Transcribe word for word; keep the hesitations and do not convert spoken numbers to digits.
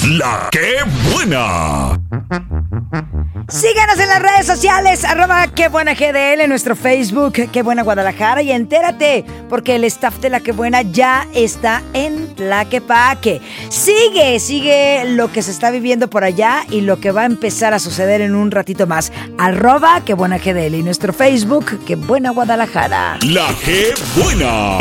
La que buena. Síganos en las redes sociales, arroba Qué Buena G D L, en nuestro Facebook, Qué Buena Guadalajara, y entérate, porque el staff de La Que Buena ya está en Tlaquepaque. Sigue, sigue lo que se está viviendo por allá y lo que va a empezar a suceder en un ratito más. Arroba Qué Buena G D L y nuestro Facebook, Qué Buena Guadalajara. La que buena.